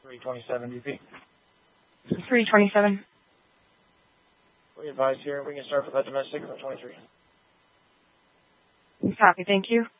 327 BP. 327. We advise here we can start for that domestic 23. Copy, thank you.